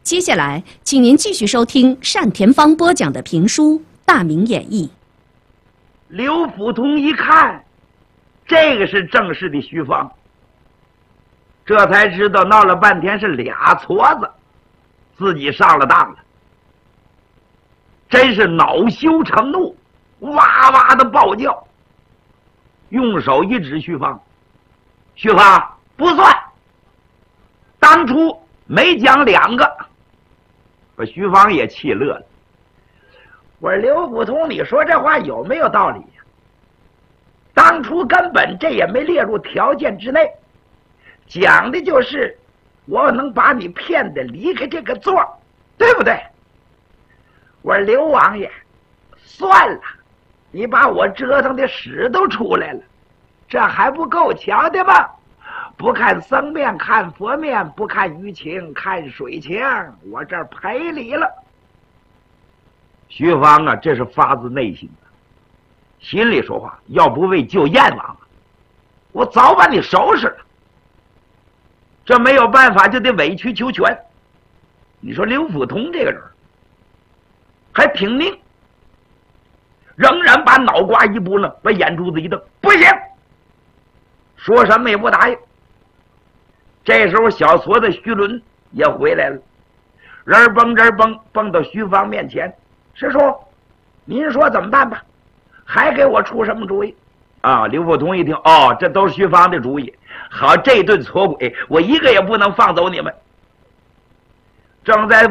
接下来，请您继续收听单田芳播讲的评书《大明演义》。 刘福通一看，这个是正式的徐芳，这才知道闹了半天是俩矬子，自己上了当了，真是恼羞成怒，哇哇的暴叫，用手一指徐芳：“徐芳不算，当初没讲两个。”把徐芳也气乐了。我说刘福通，你说这话有没有道理呀？当初根本这也没列入条件之内，讲的就是我能把你骗得离开这个座，对不对？我说刘王爷，算了，你把我折腾的屎都出来了，这还不够瞧的吗？不看僧面看佛面，不看舆情看水情，我这儿赔礼了。徐芳啊，这是发自内心的，心里说话，要不为救燕王啊，我早把你收拾了。这没有办法，就得委曲求全。你说刘福通这个人还挺命，仍然把脑瓜一拨呢，把眼珠子一瞪，不行，说什么也不答应。这时候小矬子徐伦也回来了，人蹦蹦到徐芳面前，师叔，您说怎么办吧？还给我出什么主意啊？刘福通一听，哦，这都是徐芳的主意，好，这顿矬鬼我一个也不能放走你们。正在